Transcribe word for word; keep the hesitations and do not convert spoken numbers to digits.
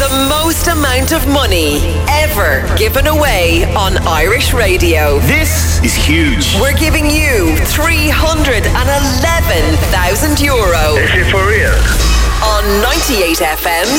the most amount of money ever given away on Irish radio. This is huge. We're giving you three hundred eleven thousand euro. Is it for real? On ninety-eight F M's